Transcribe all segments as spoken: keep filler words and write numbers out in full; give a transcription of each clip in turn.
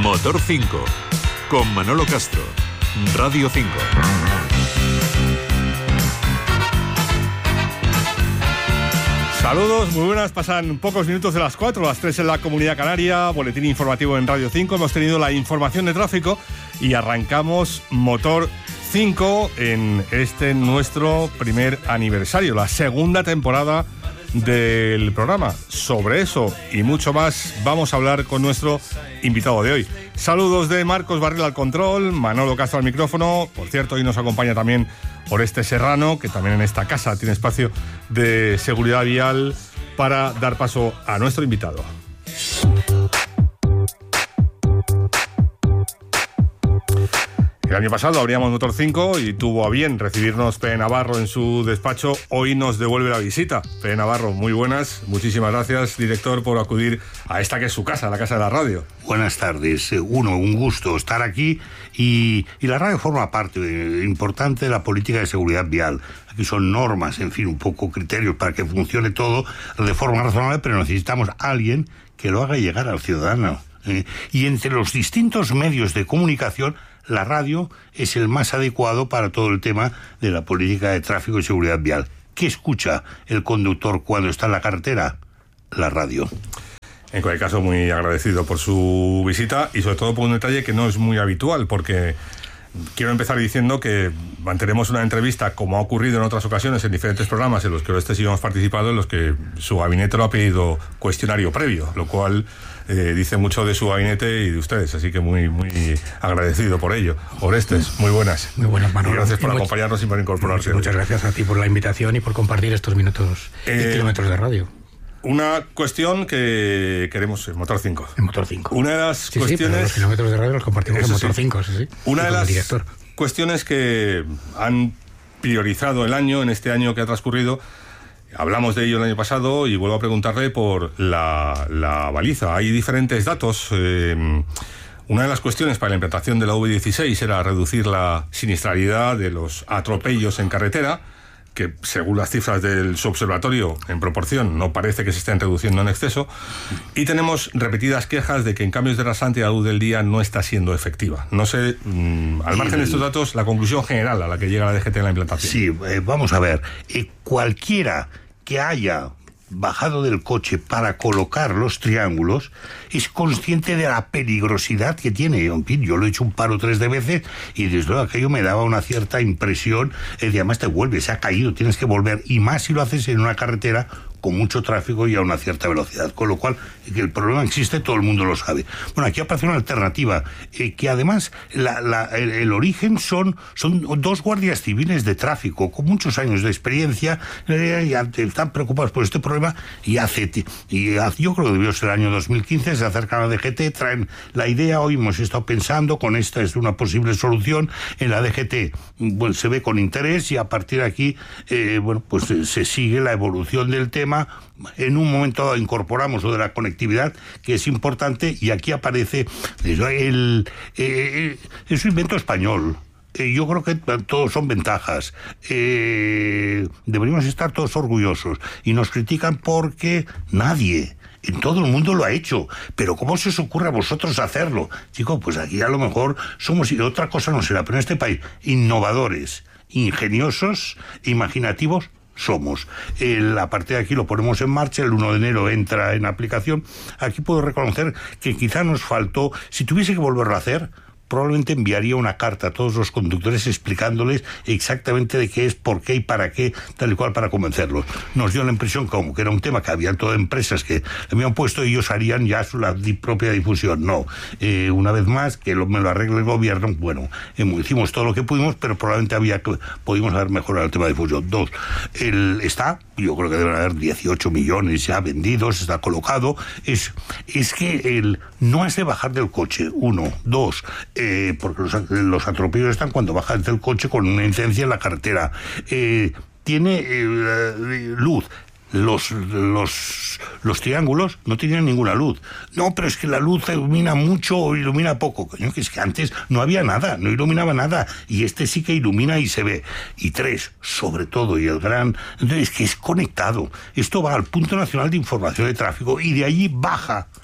Motor cinco, con Manolo Castro, Radio cinco. Saludos, muy buenas, pasan pocos minutos de las cuatro, las tres en la Comunidad Canaria, boletín informativo en Radio cinco, hemos tenido la información de tráfico y arrancamos Motor cinco en este nuestro primer aniversario, la segunda temporada del programa. Sobre eso y mucho más vamos a hablar con nuestro invitado de hoy. Saludos de Marcos Barril al control, Manolo Castro al micrófono. Por cierto, hoy nos acompaña también Oreste Serrano, que también en esta casa tiene espacio de seguridad vial para dar paso a nuestro invitado. El año pasado abríamos Motor cinco y tuvo a bien recibirnos P. Navarro en su despacho. Hoy nos devuelve la visita. P. Navarro, muy buenas. Muchísimas gracias, director, por acudir a esta que es su casa, la casa de la radio. Buenas tardes. Uno, un gusto estar aquí y, y la radio forma parte de, importante de la política de seguridad vial. Aquí son normas, en fin, un poco criterios para que funcione todo de forma razonable, pero necesitamos a alguien que lo haga llegar al ciudadano. Eh, y entre los distintos medios de comunicación, la radio es el más adecuado para todo el tema de la política de tráfico y seguridad vial. ¿Qué escucha el conductor cuando está en la carretera? La radio. En cualquier caso, muy agradecido por su visita y sobre todo por un detalle que no es muy habitual, porque quiero empezar diciendo que mantenemos una entrevista, como ha ocurrido en otras ocasiones en diferentes programas en los que Oreste y yo hemos participado, en los que su gabinete lo ha pedido cuestionario previo, lo cual eh, dice mucho de su gabinete y de ustedes, así que muy muy agradecido por ello. Orestes, muy buenas. Muy buenas, Manolo. Y gracias por y acompañarnos y por incorporarse. Muchas, muchas gracias a ti por la invitación y por compartir estos minutos eh, y kilómetros de radio. Una cuestión que queremos en Motor cinco. En Motor cinco. Una de las sí, cuestiones... Sí, pero los kilómetros de radio los compartimos en Motor sí. cinco, sí, sí. Una de las director. cuestiones que han priorizado el año, en este año que ha transcurrido, hablamos de ello el año pasado y vuelvo a preguntarle por la, la baliza. Hay diferentes datos. Eh, una de las cuestiones para la implantación de la V dieciséis era reducir la siniestralidad de los atropellos en carretera, que según las cifras del subobservatorio, en proporción, no parece que se estén reduciendo en exceso, y tenemos repetidas quejas de que en cambios de rasante a la luz del día no está siendo efectiva. No sé, mmm, al margen de estos datos, la conclusión general a la que llega la D G T en la implantación. Sí, eh, vamos a ver, eh, cualquiera que haya bajado del coche para colocar los triángulos es consciente de la peligrosidad que tiene. En fin, yo lo he hecho un par o tres de veces y desde luego aquello me daba una cierta impresión eh, de además te vuelve, se ha caído, tienes que volver, y más si lo haces en una carretera con mucho tráfico y a una cierta velocidad, con lo cual que el problema existe, todo el mundo lo sabe. Bueno, aquí aparece una alternativa, eh, que además la, la, el, el origen son, son dos guardias civiles de tráfico con muchos años de experiencia, eh, y están preocupados por este problema y hace, y hace, yo creo que debió ser el año dos mil quince, se acercan a la D G T, traen la idea, hoy hemos estado pensando, con esta es una posible solución, en la D G T bueno, se ve con interés y a partir de aquí, eh, bueno, pues eh, se sigue la evolución del tema. En un momento incorporamos lo de la conectividad, que es importante, y aquí aparece el, el, el, es un invento español. Eh, yo creo que todos son ventajas. Eh, deberíamos estar todos orgullosos. Y nos critican porque nadie en todo el mundo lo ha hecho. Pero ¿cómo se os ocurre a vosotros hacerlo? Chicos, pues aquí a lo mejor somos, y otra cosa no será, pero en este país, innovadores, ingeniosos, imaginativos, somos. El, a partir de aquí lo ponemos en marcha, el uno de enero entra en aplicación. Aquí puedo reconocer que quizá nos faltó, si tuviese que volverlo a hacer, probablemente enviaría una carta a todos los conductores explicándoles exactamente de qué es, por qué y para qué, tal y cual, para convencerlos. Nos dio la impresión como que era un tema que había todas empresas que le habían puesto y ellos harían ya su la di, propia difusión. No, eh, una vez más, que lo, me lo arregle el gobierno. Bueno, eh, hicimos todo lo que pudimos, pero probablemente había que, pudimos haber mejorado el tema de difusión. Dos, el, está, yo creo que deben haber dieciocho millones ya vendidos, está colocado. Es, es que el, no has de bajar del coche, uno. Dos, Eh, porque los, los atropellos están cuando bajas del coche con una incidencia en la carretera. Eh, tiene eh, luz. Los, los, los triángulos no tenían ninguna luz. No, pero es que la luz ilumina mucho o ilumina poco. Coño, que es que antes no había nada, no iluminaba nada. Y este sí que ilumina y se ve. Y tres, sobre todo, y el gran... Entonces, es que es conectado. Esto va al Punto Nacional de Información de Tráfico y de allí baja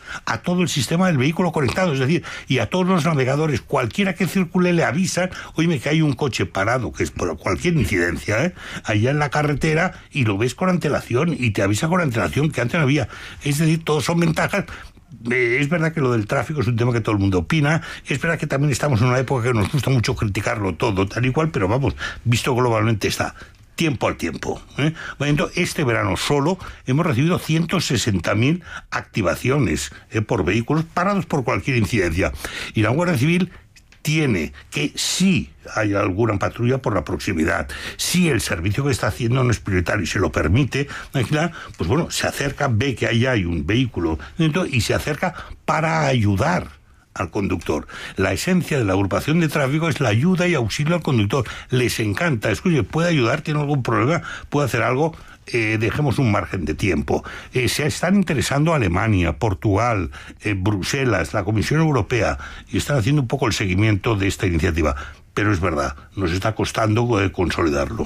a todo el sistema del vehículo conectado, es decir, y a todos los navegadores, cualquiera que circule le avisan, oye, que hay un coche parado, que es por cualquier incidencia, ¿eh? allá en la carretera, y lo ves con antelación, y te avisa con antelación, que antes no había. Es decir, todos son ventajas. Eh, es verdad que lo del tráfico es un tema que todo el mundo opina, es verdad que también estamos en una época que nos gusta mucho criticarlo todo, tal y cual, pero vamos, visto globalmente está. Tiempo al tiempo. ¿eh? Bueno, este verano solo hemos recibido ciento sesenta mil activaciones ¿eh? por vehículos parados por cualquier incidencia. Y la Guardia Civil tiene que, si hay alguna patrulla por la proximidad, si el servicio que está haciendo no es prioritario y se lo permite, pues bueno, se acerca, ve que ahí hay un vehículo dentro y se acerca para ayudar al conductor. La esencia de la agrupación de tráfico es la ayuda y auxilio al conductor. Les encanta. Escuche, puede ayudar, tiene algún problema, puede hacer algo, eh, dejemos un margen de tiempo. Eh, se están interesando Alemania, Portugal, eh, Bruselas, la Comisión Europea, y están haciendo un poco el seguimiento de esta iniciativa. Pero es verdad, nos está costando eh, consolidarlo.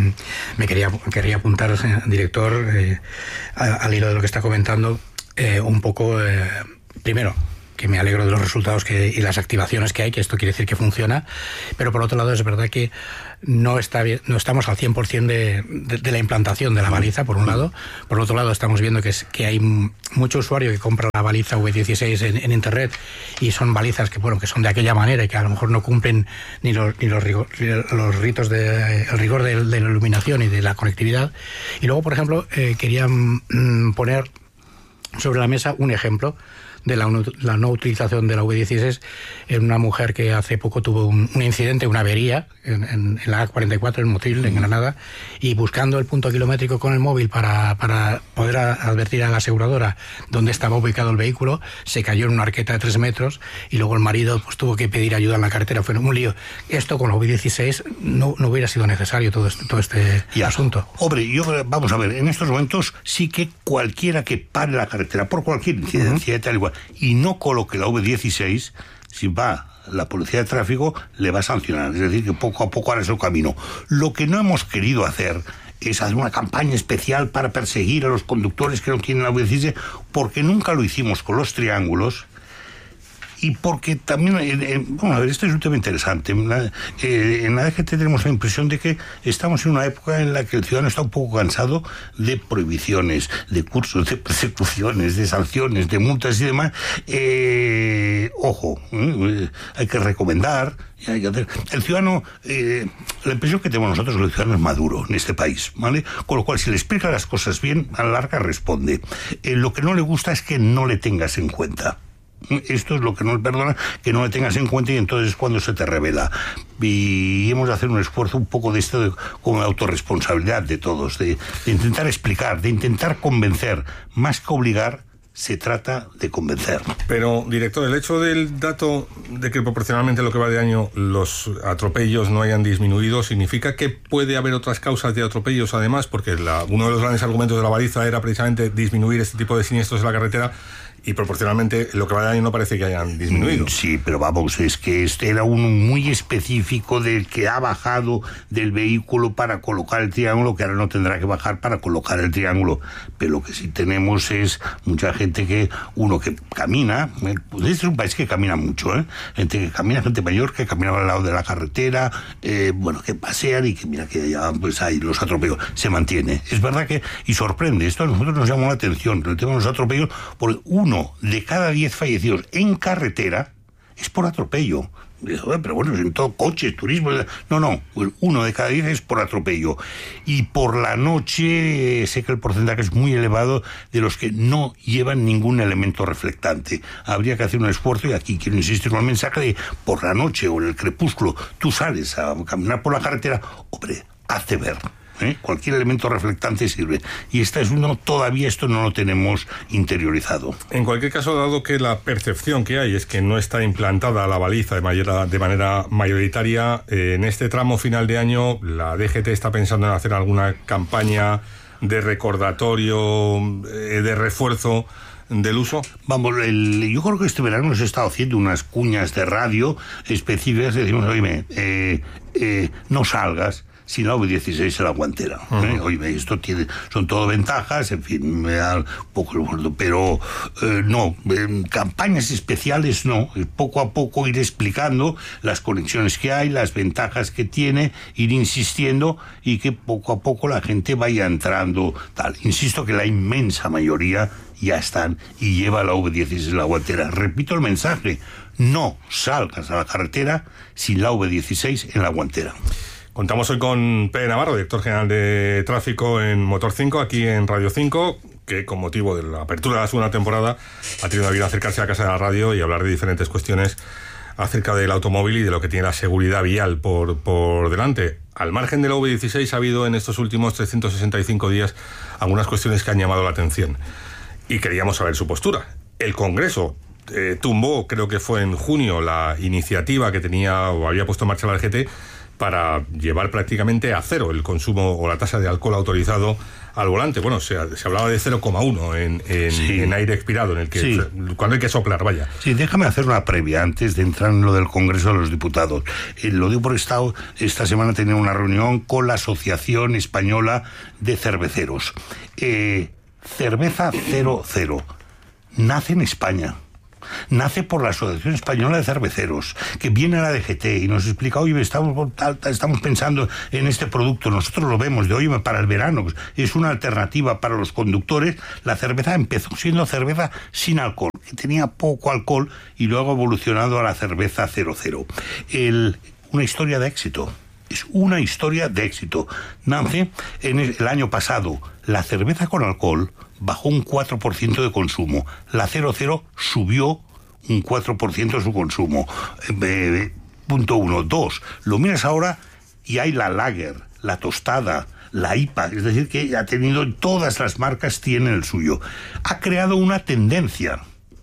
Me quería, quería apuntar, director, eh, al hilo de lo que está comentando, eh, un poco, eh, primero, que me alegro de los resultados que, y las activaciones que hay, que esto quiere decir que funciona, pero por otro lado es verdad que no está bien, no estamos al cien por ciento de, de, de la implantación de la baliza, por un lado. Por otro lado estamos viendo que, es, que hay mucho usuario que compra la baliza V dieciséis en, en internet, y son balizas que, bueno, que son de aquella manera y que a lo mejor no cumplen ni los, ni los, rigor, los ritos de, el rigor de, de la iluminación y de la conectividad. Y luego, por ejemplo, eh, quería mm, poner sobre la mesa un ejemplo de la, la no utilización de la V dieciséis en una mujer que hace poco tuvo un, un incidente, una avería en, en, en la A cuarenta y cuatro en Motril, en Granada, y buscando el punto kilométrico con el móvil para, para poder a, advertir a la aseguradora dónde estaba ubicado el vehículo, se cayó en una arqueta de tres metros y luego el marido pues tuvo que pedir ayuda en la carretera. Fue un lío. Esto con la V dieciséis no, no hubiera sido necesario todo este, todo este ya. asunto. Hombre, yo vamos a ver, en estos momentos sí que cualquiera que pare la carretera por cualquier incidencia uh-huh. tal igual y no coloque la V dieciséis, si va la policía de tráfico, le va a sancionar. Es decir, que poco a poco hará su camino. Lo que no hemos querido hacer es hacer una campaña especial para perseguir a los conductores que no tienen la V dieciséis, porque nunca lo hicimos con los triángulos. Y porque también, eh, eh, bueno, a ver, esto es un tema interesante. Eh, en la D G T tenemos la impresión de que estamos en una época en la que el ciudadano está un poco cansado de prohibiciones, de cursos, de persecuciones, de sanciones, de multas y demás. Eh, ojo, eh, hay que recomendar. Hay que hacer. El ciudadano, eh, la impresión que tenemos nosotros, el ciudadano es maduro en este país, ¿vale? Con lo cual, si le explica las cosas bien, a la larga responde. Eh, lo que no le gusta es que no le tengas en cuenta. Esto es lo que no le perdona, que no le tengas en cuenta, y entonces es cuando se te revela. Y hemos de hacer un esfuerzo un poco de esto de, con la autorresponsabilidad de todos, de, de intentar explicar, de intentar convencer, más que obligar. Se trata de convencer. Pero, director, el hecho del dato de que proporcionalmente lo que va de año los atropellos no hayan disminuido, ¿significa que puede haber otras causas de atropellos además? Porque la, uno de los grandes argumentos de la baliza era precisamente disminuir este tipo de siniestros en la carretera, y proporcionalmente lo que va de año no parece que hayan disminuido. Sí, pero vamos, es que este era uno muy específico del que ha bajado del vehículo para colocar el triángulo, que ahora no tendrá que bajar para colocar el triángulo. Pero lo que sí tenemos es mucha gente que, uno que camina, pues este es un país que camina mucho, ¿eh? Gente que camina, gente mayor que camina al lado de la carretera, eh, bueno, que pasean y que mira que ya pues hay los atropellos, se mantiene. Es verdad que, y sorprende, esto a nosotros nos llamó la atención, el tema de los atropellos, porque uno de cada diez fallecidos en carretera es por atropello. Pero bueno, en todo, coches, turismo. No, no, uno de cada diez es por atropello. Y por la noche sé que el porcentaje es muy elevado de los que no llevan ningún elemento reflectante. Habría que hacer un esfuerzo, y aquí quiero insistir con el mensaje de por la noche o en el crepúsculo, tú sales a caminar por la carretera, hombre, hazte ver. ¿Eh? Cualquier elemento reflectante sirve, y esta es uno, todavía esto no lo tenemos interiorizado. En cualquier caso, dado que la percepción que hay es que no está implantada la baliza de manera, de manera mayoritaria, eh, en este tramo final de año la D G T está pensando en hacer alguna campaña de recordatorio, eh, de refuerzo del uso. Vamos, el, yo creo que este verano hemos estado haciendo unas cuñas de radio específicas, decimos, oye, eh, eh, no salgas sin la U V dieciséis en la guantera. Uh-huh. ¿eh? Oye, esto tiene, son todo ventajas, en fin, me da un poco el muerto, pero eh, no, eh, campañas especiales no, poco a poco ir explicando las conexiones que hay, las ventajas que tiene, ir insistiendo y que poco a poco la gente vaya entrando tal. Insisto que la inmensa mayoría ya están y lleva la U V dieciséis en la guantera. Repito el mensaje, no salgas a la carretera sin la U V dieciséis en la guantera. Contamos hoy con Pere Navarro, director general de tráfico en Motor cinco, aquí en Radio cinco, que con motivo de la apertura de la segunda temporada ha tenido la vida acercarse a la casa de la radio y hablar de diferentes cuestiones acerca del automóvil y de lo que tiene la seguridad vial por, por delante. Al margen de la U V dieciséis ha habido en estos últimos trescientos sesenta y cinco días algunas cuestiones que han llamado la atención y queríamos saber su postura. El Congreso eh, tumbó, creo que fue en junio, la iniciativa que tenía o había puesto en marcha la D G T para llevar prácticamente a cero el consumo o la tasa de alcohol autorizado al volante. Bueno, se, se hablaba de cero coma uno en, en, sí. en aire expirado, en el que sí. cuando hay que soplar, vaya. Sí, déjame hacer una previa antes de entrar en lo del Congreso de los Diputados. Eh, lo digo porque esta, esta semana tenía una reunión con la Asociación Española de Cerveceros. Eh, cerveza cero cero nace en España. Nace por la Asociación Española de Cerveceros, que viene a la D G T y nos explica, oye, estamos, estamos pensando en este producto, nosotros lo vemos, de oye, para el verano, pues, es una alternativa para los conductores. La cerveza empezó siendo cerveza sin alcohol, que tenía poco alcohol, y luego ha evolucionado a la cerveza cero cero. El, una historia de éxito. Es una historia de éxito. Nace en el, el año pasado. La cerveza con alcohol bajó un cuatro por ciento de consumo. La cero cero subió un cuatro por ciento de su consumo. Eh, punto uno. Dos, lo miras ahora y hay la lager, la tostada, la I P A. Es decir, que ha tenido, todas las marcas tienen el suyo. Ha creado una tendencia.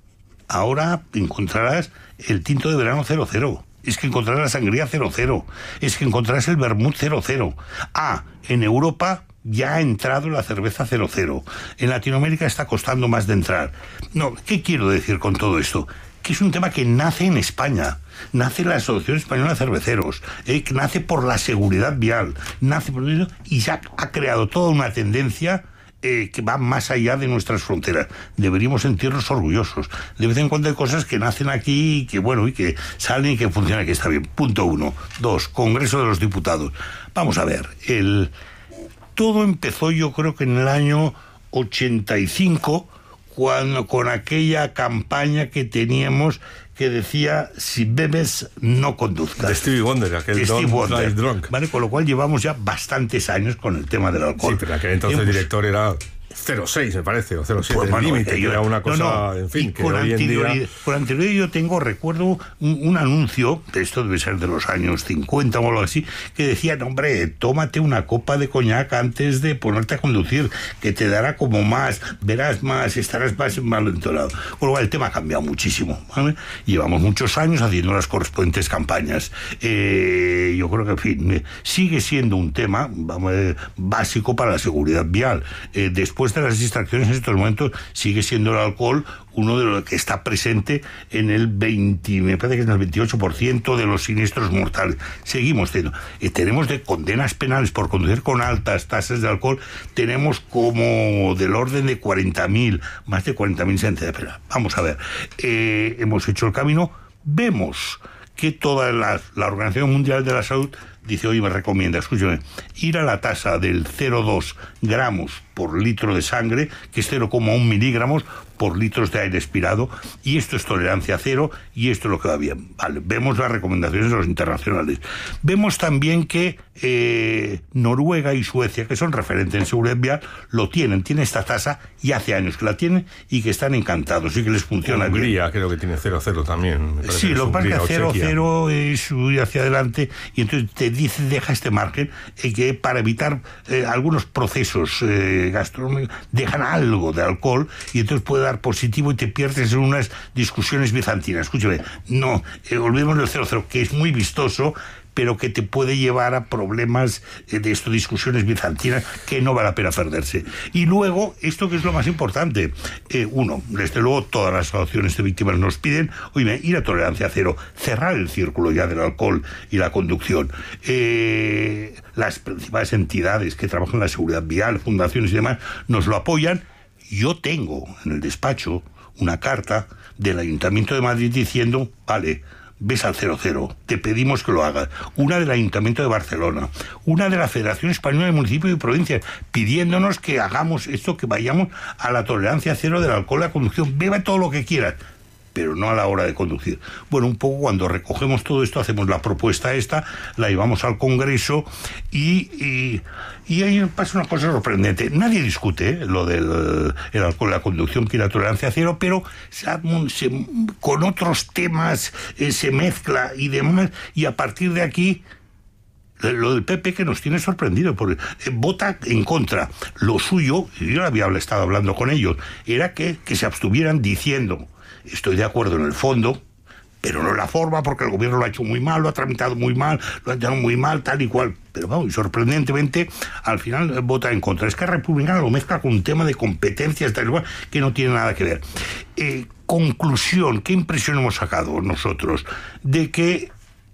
Ahora encontrarás el tinto de verano cero cero. Es que encontrarás la sangría cero cero. Es que encontrarás el vermut cero cero. Ah, en Europa ya ha entrado la cerveza cero cero. En Latinoamérica está costando más de entrar. No, ¿qué quiero decir con todo esto? Que es un tema que nace en España. Nace en la Asociación Española de Cerveceros. Eh, que nace por la seguridad vial. Nace por eso y ya ha creado toda una tendencia Eh, que va más allá de nuestras fronteras. Deberíamos sentirnos orgullosos. De vez en cuando hay cosas que nacen aquí y que, bueno, y que salen y que funcionan, que está bien. Punto uno. Dos, Congreso de los Diputados. Vamos a ver, el... todo empezó, yo creo que en el año ochenta y cinco, cuando, con aquella campaña que teníamos que decía, si bebes, no conduzcas. De Stevie Wonder, aquel de Don't Wonder. Drive Drunk. ¿Vale? Con lo cual llevamos ya bastantes años con el tema del alcohol. Sí, pero aquel entonces el director era cero seis, me parece, o cero siete, pues, el bueno, límite, que era una cosa, no, no. en fin, y que con hoy en día... Con anterioridad yo tengo, recuerdo, un, un anuncio, esto debe ser de los años cincuenta o algo así, que decía, no, hombre, tómate una copa de coñac antes de ponerte a conducir, que te dará como más, verás más, estarás más malentolado. Con lo cual el tema ha cambiado muchísimo, ¿vale? Llevamos muchos años haciendo las correspondientes campañas. Eh, yo creo que, en fin, sigue siendo un tema, vamos, eh, básico para la seguridad vial. Eh, después de las distracciones, en estos momentos sigue siendo el alcohol uno de los que está presente en el veinte, me parece que es en el veintiocho por ciento de los siniestros mortales. Seguimos teniendo, eh, tenemos de condenas penales por conducir con altas tasas de alcohol, tenemos como del orden de cuarenta mil, más de cuarenta mil sentencias penales. Vamos a ver, eh, hemos hecho el camino, vemos que toda la, la Organización Mundial de la Salud dice, oye, me recomienda, escúchame, ir a la tasa del cero coma dos gramos por litro de sangre, que es cero coma uno miligramos por litros de aire expirado, y esto es tolerancia cero, y esto es lo que va bien. Vale, vemos las recomendaciones de los internacionales. Vemos también que eh, Noruega y Suecia, que son referentes en seguridad vial, lo tienen, tienen esta tasa, y hace años que la tienen, y que están encantados, y que les funciona bien. Hungría creo que tiene cero cero también. Sí, lo que pasa es que cero cero es subir hacia adelante, y entonces te dice, deja este margen, eh, que para evitar eh, algunos procesos eh, gastronómicos, dejan algo de alcohol, y entonces puede dar positivo y te pierdes en unas discusiones bizantinas. Escúchame, no, eh, olvidemos del cero cero, que es muy vistoso, pero que te puede llevar a problemas de esto, discusiones bizantinas, que no vale la pena perderse. Y luego, esto que es lo más importante, eh, uno, desde luego todas las asociaciones de víctimas nos piden, oye, ir a tolerancia cero, cerrar el círculo ya del alcohol y la conducción. Eh, las principales entidades que trabajan en la seguridad vial, fundaciones y demás, nos lo apoyan. Yo tengo en el despacho una carta del Ayuntamiento de Madrid diciendo, vale, ves al cero cero, te pedimos que lo hagas. Una del Ayuntamiento de Barcelona, una de la Federación Española de Municipios y Provincias, pidiéndonos que hagamos esto, que vayamos a la tolerancia cero del alcohol y la conducción. Beba todo lo que quieras, pero no a la hora de conducir. Bueno, un poco cuando recogemos todo esto, hacemos la propuesta esta, la llevamos al Congreso y, y, y ahí pasa una cosa sorprendente. Nadie discute ¿eh? lo del el alcohol y la conducción, que la tolerancia cero, pero se, se, con otros temas eh, se mezcla y demás, y a partir de aquí lo del P P, que nos tiene sorprendido, porque eh, vota en contra. Lo suyo, y yo había estado hablando con ellos, era que, que se abstuvieran diciendo: estoy de acuerdo en el fondo, pero no en la forma, porque el gobierno lo ha hecho muy mal, lo ha tramitado muy mal, lo ha hecho muy mal, tal y cual. Pero vamos, sorprendentemente, al final eh, vota en contra. Es que Republicana lo mezcla con un tema de competencias, tal y cual, que no tiene nada que ver. Eh, conclusión, ¿qué impresión hemos sacado nosotros? De que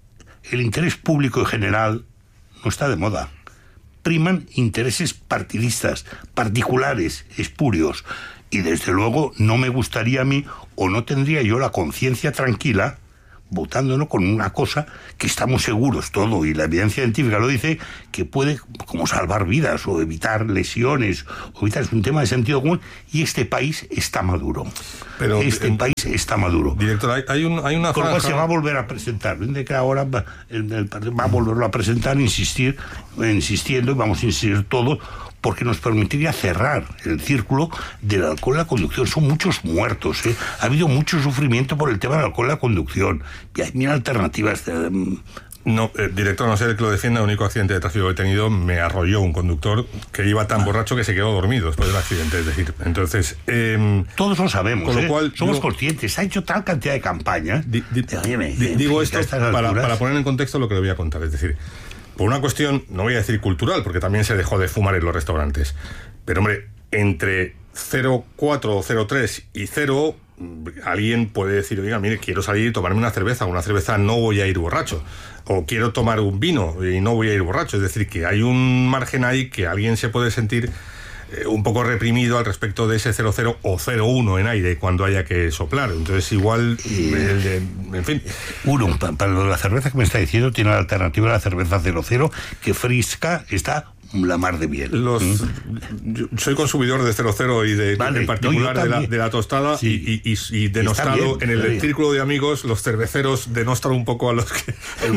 el interés público en general no está de moda. Priman intereses partidistas, particulares, espurios. Y desde luego no me gustaría a mí, o no tendría yo la conciencia tranquila, votándonos con una cosa que estamos seguros todo, y la evidencia científica lo dice, que puede como salvar vidas o evitar lesiones, o evitar, es un tema de sentido común, y este país está maduro. Pero este en, país está maduro. Director, hay, hay, un, hay una Con lo cual franja... se va a volver a presentar, de que ahora va, el, el, va a volverlo a presentar, insistir, insistiendo, y vamos a insistir todos, porque nos permitiría cerrar el círculo del alcohol y la conducción. Son muchos muertos, ¿eh? Ha habido mucho sufrimiento por el tema del alcohol y la conducción. Y hay mil alternativas. Eh, No, eh, director, no sé que lo defienda. El único accidente de tráfico que he tenido, me arrolló un conductor que iba tan borracho que se quedó dormido después del accidente. Es decir, entonces... Eh, todos lo sabemos, con lo ¿eh? cual, somos digo, conscientes. Se ha hecho tal cantidad de campañas. Di, di, Óyeme, di, digo esto para, para poner en contexto lo que le voy a contar. Es decir, por una cuestión, no voy a decir cultural, porque también se dejó de fumar en los restaurantes. Pero, hombre, entre cero coma cuatro o cero coma tres y cero, alguien puede decir, oiga, mire, quiero salir y tomarme una cerveza. Una cerveza no voy a ir borracho. O quiero tomar un vino y no voy a ir borracho. Es decir, que hay un margen ahí que alguien se puede sentir eh, un poco reprimido al respecto de ese cero coma cero o cero coma uno en aire cuando haya que soplar. Entonces, igual, y, el de, en fin. Uno, para la cerveza que me está diciendo, tiene la alternativa a la cerveza cero cero, que fresca está la mar de bien. Los, ¿Mm? yo soy consumidor de cero cero y de, vale, en particular no, de, la, de la tostada, sí. y, y, y denostado bien, en el bien. Círculo de amigos, los cerveceros denostan un poco a los que...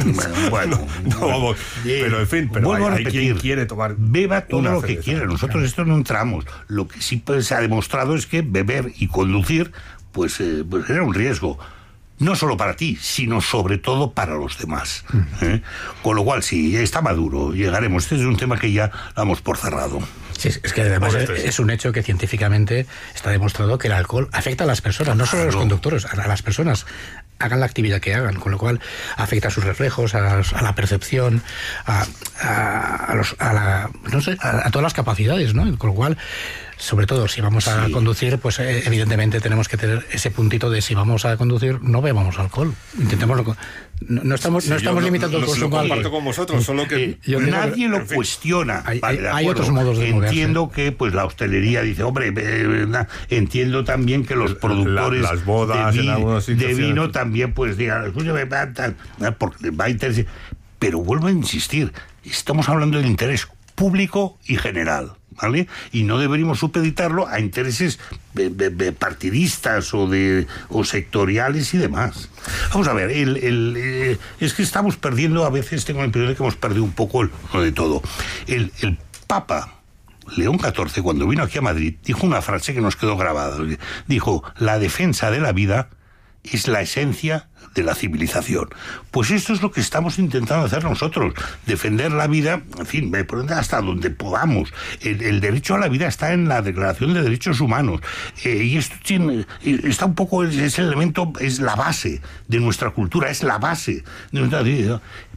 bueno, no, no, vamos, pero en fin, pero hay, hay quien quiere tomar... Beba todo lo cerveza. que quiera, nosotros esto no entramos. Lo que sí pues, se ha demostrado es que beber y conducir pues, eh, pues era un riesgo. No solo para ti, sino sobre todo para los demás. ¿eh? Con lo cual, sí, está maduro, llegaremos. Este es un tema que ya damos por cerrado. Sí, es que además es, es un hecho que científicamente está demostrado que el alcohol afecta a las personas, no solo a los conductores, a las personas. Hagan la actividad que hagan, con lo cual afecta a sus reflejos, a, a la percepción, a, a, a, los, a, la, no sé, a, a todas las capacidades, ¿no? Con lo cual, sobre todo si vamos a sí. conducir, pues eh, evidentemente tenemos que tener ese puntito de si vamos a conducir, no bebamos alcohol. Intentemos no, no estamos, sí, no estamos limitando el consumo. Lo comparto con vosotros, solo que yo nadie lo cuestiona. Hay, vale, hay otros modos de Entiendo moverse. que pues la hostelería dice, hombre, eh, entiendo también que los productores la, las bodas, de, vi, en de vino también pues digan, escúchame, porque va a interesar. Pero vuelvo a insistir, estamos hablando del interés público y general, ¿vale? Y no deberíamos supeditarlo a intereses de, de, de partidistas o de o sectoriales y demás. Vamos a ver, el, el, eh, es que estamos perdiendo, a veces tengo la impresión de que hemos perdido un poco el, lo de todo. El, el Papa León catorce, cuando vino aquí a Madrid, dijo una frase que nos quedó grabada. Dijo, la defensa de la vida es la esencia de la civilización. Pues esto es lo que estamos intentando hacer nosotros, defender la vida, en fin, hasta donde podamos. El, el derecho a la vida está en la Declaración de Derechos Humanos, eh, y esto tiene, está un poco, es el elemento, es la base de nuestra cultura, es la base de nuestra vida.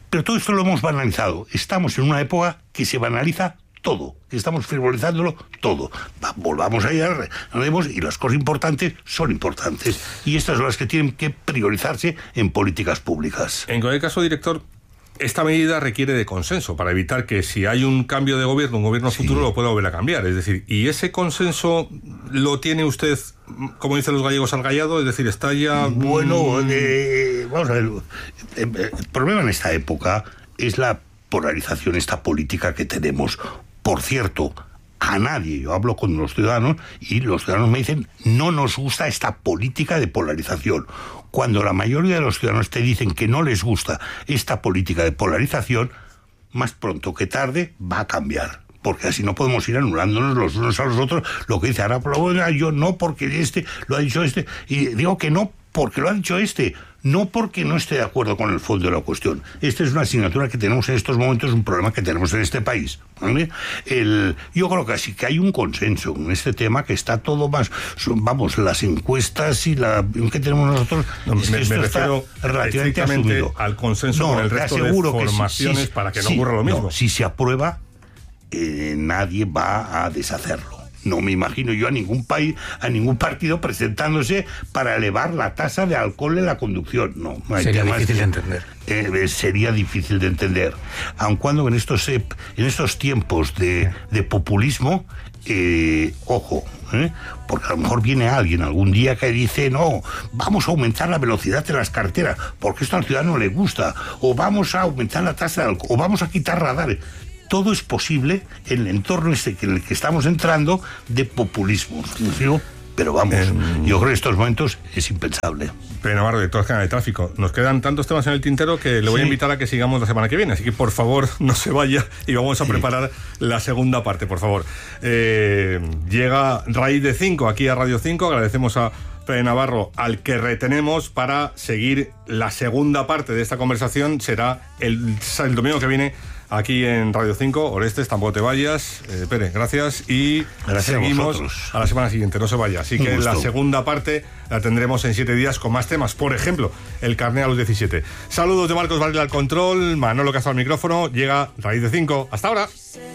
Pero todo esto lo hemos banalizado. Estamos en una época que se banaliza todo, que estamos frivolizándolo todo. Va, volvamos allá, y las cosas importantes son importantes. Y estas son las que tienen que priorizarse en políticas públicas. En cualquier caso, director, esta medida requiere de consenso para evitar que si hay un cambio de gobierno, un gobierno sí. futuro lo pueda volver a cambiar. Es decir, ¿y ese consenso lo tiene usted, como dicen los gallegos, al gallado? Es decir, está ya... Bueno, eh, vamos a ver, el problema en esta época es la polarización, esta política que tenemos. Por cierto, a nadie, yo hablo con los ciudadanos y los ciudadanos me dicen, no nos gusta esta política de polarización. Cuando la mayoría de los ciudadanos te dicen que no les gusta esta política de polarización, más pronto que tarde va a cambiar. Porque así no podemos ir anulándonos los unos a los otros. Lo que dice ahora, bueno, yo no porque este lo ha dicho este. Y digo que no porque lo ha dicho este. No porque no esté de acuerdo con el fondo de la cuestión. Esta es una asignatura que tenemos en estos momentos, un problema que tenemos en este país. ¿Vale? El, yo creo que así que hay un consenso en este tema, que está todo más... Son, vamos, las encuestas y la que tenemos nosotros... No, es me, que esto me refiero está relativamente asumido. Al consenso no, con el resto de formaciones que sí, para que no sí, ocurra lo mismo. No, si se aprueba, eh, nadie va a deshacerlo. No me imagino yo a ningún país, a ningún partido presentándose para elevar la tasa de alcohol en la conducción. No, no hay sería temas, difícil de entender. Eh, sería difícil de entender. Aun cuando en estos, eh, en estos tiempos de, de populismo, eh, ojo, ¿eh? Porque a lo mejor viene alguien algún día que dice, no, vamos a aumentar la velocidad de las carreteras, porque esto al ciudadano le gusta, o vamos a aumentar la tasa de alcohol, o vamos a quitar radares. Todo es posible en el entorno este en el que estamos entrando de populismo. Pero vamos, eh, yo creo que en estos momentos es impensable. Pero Navarro, director general de tráfico, nos quedan tantos temas en el tintero que le voy sí. a invitar a que sigamos la semana que viene. Así que, por favor, no se vaya y vamos a sí. preparar la segunda parte, por favor. Eh, llega Raíz de cinco aquí a Radio cinco. Agradecemos a Pere Navarro, al que retenemos para seguir la segunda parte de esta conversación. Será el, el domingo que viene aquí en Radio cinco. Orestes, tampoco te vayas. Eh, Pere, gracias. Y gracias seguimos a, a la semana siguiente, no se vaya. Así que la segunda parte la tendremos en siete días con más temas. Por ejemplo, el carné a los diecisiete. Saludos de Marcos Varela al control, Manolo Castro al micrófono. Llega Raíz de cinco. Hasta ahora.